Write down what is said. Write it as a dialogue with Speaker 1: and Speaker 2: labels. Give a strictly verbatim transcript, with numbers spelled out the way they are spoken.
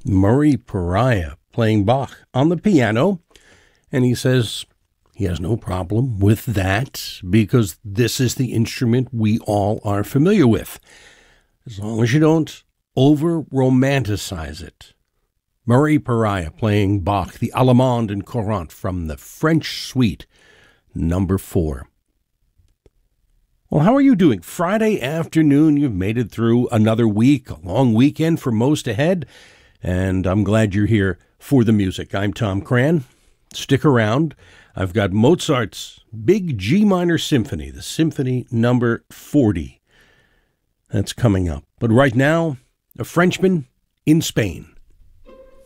Speaker 1: Murray Pariah playing Bach on the piano, and he says he has no problem with that because this is the instrument we all are familiar with, as long as you don't over-romanticize it. Murray Pariah playing Bach, the Allemande and Courante from the French Suite, number four. Well, how are you doing? Friday afternoon, you've made it through another week, a long weekend for most ahead, and I'm glad you're here for the music. I'm Tom Cran. Stick around. I've got Mozart's Big G Minor Symphony, the Symphony number forty. That's coming up. But right now, a Frenchman in Spain.